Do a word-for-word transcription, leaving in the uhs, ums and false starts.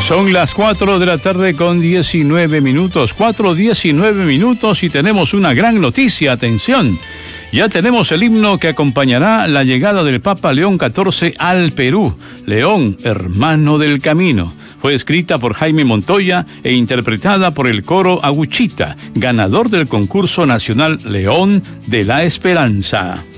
Son las cuatro de la tarde con diecinueve minutos, cuatro diecinueve minutos y tenemos una gran noticia, atención. Ya tenemos el himno que acompañará la llegada del Papa León catorce al Perú. León, hermano del camino. Fue escrita por Jaime Montoya e interpretada por el coro Aguchita, ganador del concurso nacional León de la Esperanza.